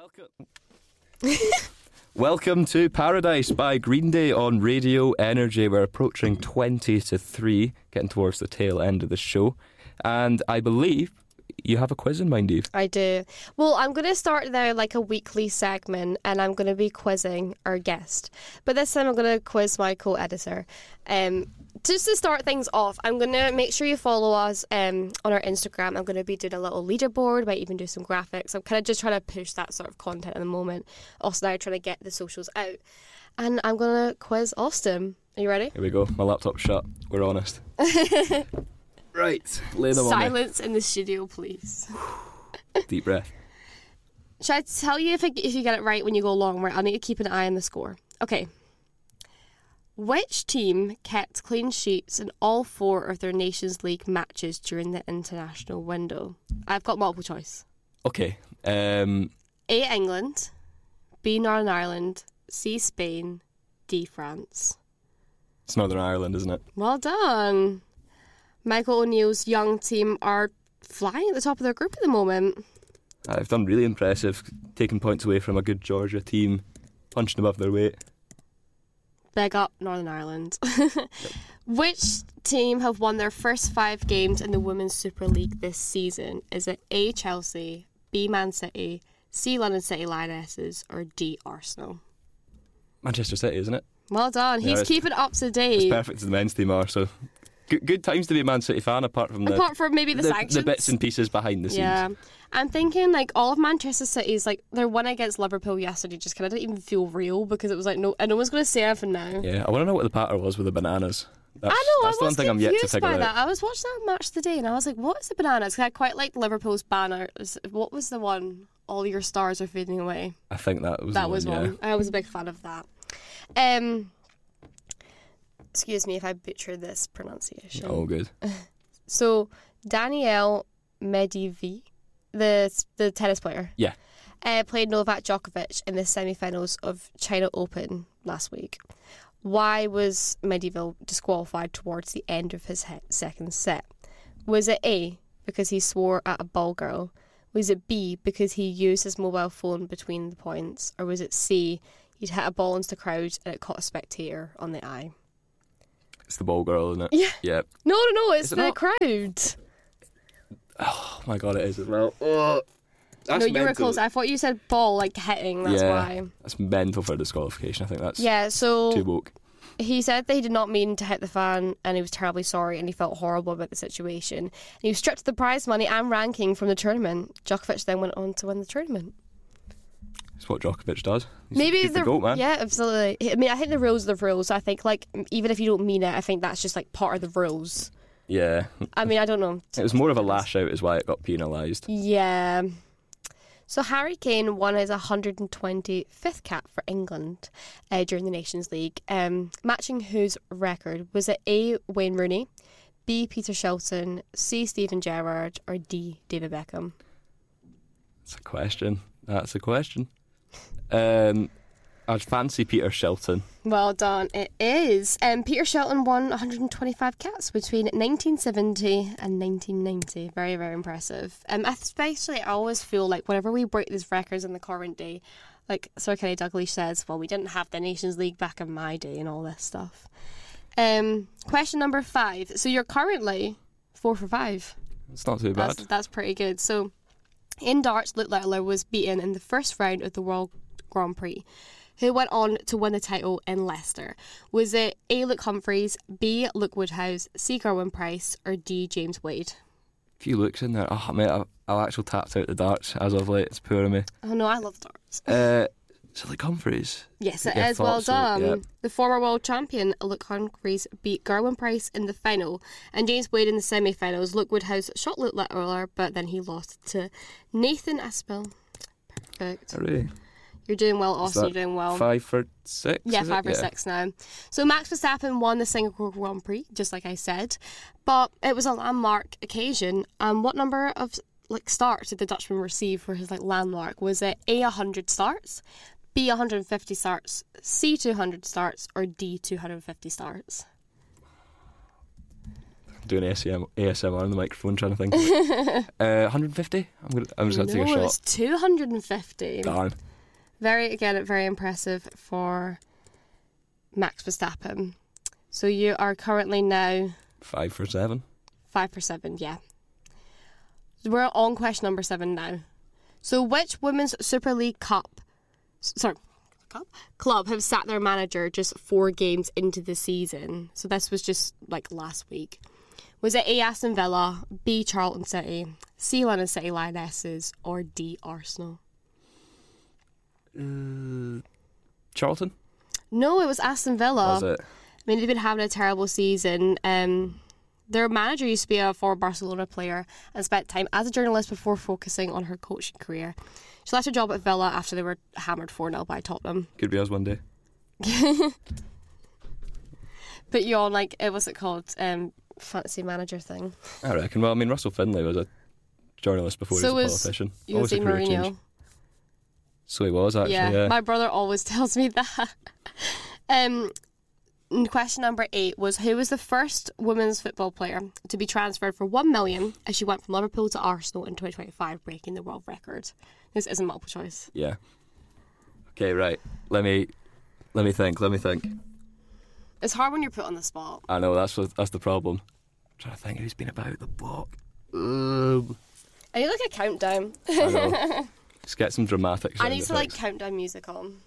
Welcome. Welcome to Paradise by Green Day on Radio Energy. We're approaching 20 to 3, getting towards the tail end of the show. And I believe you have a quiz in mind, Eve. I do. Well, I'm going to start there like a weekly segment, and I'm going to be quizzing our guest. But this time I'm going to quiz my co-editor. Just to start things off, I'm going to make sure you follow us on our Instagram. I'm going to be doing a little leaderboard, might even do some graphics. I'm kind of just trying to push that sort of content at the moment. Also now trying to get the socials out. And I'm going to quiz Austin. Are you ready? Here we go. My laptop's shut. We're honest. Right. Lay them Silence in the studio, please. Deep breath. Should I tell you if you get it right when you go along? Right, I'll need to keep an eye on the score. Okay. Which team kept clean sheets in all 4 of their Nations League matches during the international window? I've got multiple choice. Okay. A, England. B, Northern Ireland. C, Spain. D, France. It's Northern Ireland, isn't it? Well done. Michael O'Neill's young team are flying at the top of their group at the moment. I've done really impressive, taking points away from a good Georgia team, punching above their weight. Big up Northern Ireland. Which team have won their first 5 games in the Women's Super League this season? Is it A, Chelsea, B, Man City, C, London City Lionesses, or D, Arsenal? Manchester City, isn't it? Well done. He's keeping up to date. It's perfect as the men's team are, so good times to be a Man City fan, apart from maybe the sanctions. The bits and pieces behind the scenes. Yeah. I'm thinking, like, all of Manchester City's, like, their win against Liverpool yesterday just kind of didn't even feel real because it was like, no one's going to say anything now. Yeah, I want to know what the patter was with the bananas. I know, that's the one thing I'm yet to figure out. That. I was watching that match today and I was like, what is the bananas? 'Cause I quite liked Liverpool's banner. What was the one? All your stars are fading away. I think that was one. I was a big fan of that. Excuse me if I butcher this pronunciation. Oh, good. So, Daniel Medvedev, the tennis player, played Novak Djokovic in the semi-finals of China Open last week. Why was Medvedev disqualified towards the end of his second set? Was it A, because he swore at a ball girl? Was it B, because he used his mobile phone between the points? Or was it C, he'd hit a ball into the crowd and it caught a spectator on the eye? It's the ball girl, isn't it? Yeah. Yep. No, it's the crowd. Oh my god, it is as well. Oh, no, you were close. I thought you said ball, like hitting, that's why. That's mental for disqualification. I think that's so too woke. He said that he did not mean to hit the fan and he was terribly sorry and he felt horrible about the situation. And he was stripped of the prize money and ranking from the tournament. Djokovic then went on to win the tournament. It's what Djokovic does. He's the GOAT, man. Yeah, absolutely. I mean, I think the rules are the rules. I think, like, even if you don't mean it, I think that's just, like, part of the rules. Yeah. I mean, I don't know. It was more of a lash out is why it got penalised. Yeah. So Harry Kane won his 125th cap for England during the Nations League, matching whose record? Was it A, Wayne Rooney, B, Peter Shilton, C, Steven Gerrard, or D, David Beckham? That's a question. I'd fancy Peter Shilton. Well done. It is. Peter Shilton won 125 caps between 1970 and 1990. Very, very impressive. Especially, I always feel like whenever we break these records in the current day, like Sir Kenny Dalglish says, well, we didn't have the Nations League back in my day and all this stuff. Question number 5. So you're currently 4 for 5. It's not too bad. That's pretty good. So in darts, Luke Littler was beaten in the first round of the World Grand Prix. Who went on to win the title in Leicester? Was it A, Luke Humphries, B, Luke Woodhouse, C, Gerwyn Price, or D, James Wade? A few looks in there. Oh, mate, I've actually tapped out the darts as of late. It's poor of me. Oh, no, I love darts. So Luke Humphries? Yes, it is. Well done. The former world champion, Luke Humphries, beat Gerwyn Price in the final, and James Wade in the semi-finals. Luke Woodhouse shot Luke Littler, but then he lost to Nathan Aspel. Perfect. Hooray. You're doing well, Austin. You're doing well. 5 for 6? Yeah, 5 for 6 now. So Max Verstappen won the Singapore Grand Prix, just like I said, but it was a landmark occasion. What number of starts did the Dutchman receive for his landmark? Was it A, 100 starts, B, 150 starts, C, 200 starts, or D, 250 starts? doing ASMR on the microphone, trying to think. 150? I'm just going to take a shot. No, it's 250. Darn. Very impressive for Max Verstappen. So you are currently now 5 for 7. 5 for 7, yeah. We're on question number 7 now. So which Women's Super League club have sacked their manager just 4 games into the season? So this was just like last week. Was it A, Aston Villa, B, Charlton City, C, London City Lionesses, or D, Arsenal? Charlton? No, it was Aston Villa. Was it? I mean, they've been having a terrible season. Their manager used to be a former Barcelona player and spent time as a journalist before focusing on her coaching career. She left her job at Villa after they were hammered 4-0 by Tottenham. Could be us one day. Put you on, like, what's it called? Fantasy manager thing. I reckon. Well, I mean, Russell Finlay was a journalist before he was a politician. Jose Mourinho. So he was, actually, yeah. My brother always tells me that. Question number 8 was, who was the first women's football player to be transferred for $1 million as she went from Liverpool to Arsenal in 2025, breaking the world record? This isn't multiple choice. Yeah. Okay, right. Let me think. It's hard when you're put on the spot. I know, that's the problem. I'm trying to think who's been about the block. I need like a countdown. I know. Just get some dramatic sound I need effects. to like countdown music on.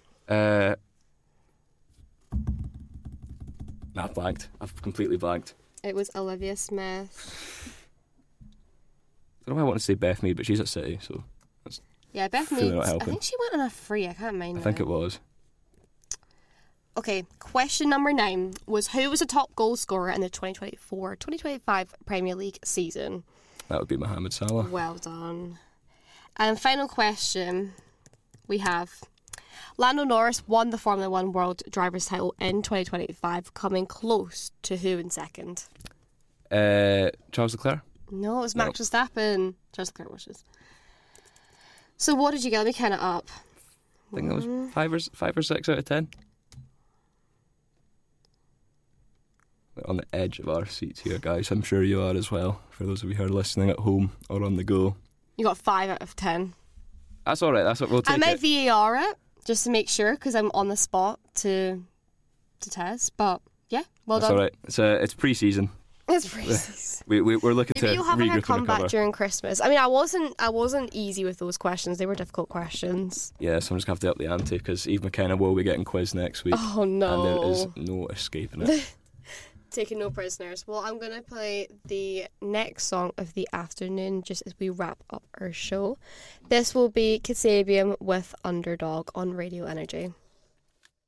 I've blanked. I've completely blanked. It was Olivia Smith. I don't know why I want to say Beth Mead, but she's at City, so that's Beth Mead. I think she went on a free. I can't mind. I think it was. Okay, question number 9 was, who was the top goal scorer in the 2024-2025 Premier League season? That would be Mohamed Salah. Well done. And final question we have. Lando Norris won the Formula 1 World Drivers' title in 2025, coming close to who in second? Charles Leclerc? No, it was Max Verstappen. Charles Leclerc wishes. So what did you get? Let me count it up. I think that was 5 or 6 out of 10. We're on the edge of our seats here, guys. I'm sure you are as well, for those of you who are listening at home or on the go. You got 5 out of 10. That's all right. That's what we'll take. I might VAR it just to make sure because I'm on the spot to test. But yeah, well done. That's all right. It's pre-season. It's pre-season. We're looking Maybe to you'll have a comeback recover during Christmas. I mean, I wasn't easy with those questions. They were difficult questions. Yeah, so I'm just going to have to up the ante because Eve McKenna will be getting quiz next week. Oh no! And there is no escaping it. Taking no prisoners. Well, I'm going to play the next song of the afternoon just as we wrap up our show. This will be Kasabian with Underdog on Radio Energy.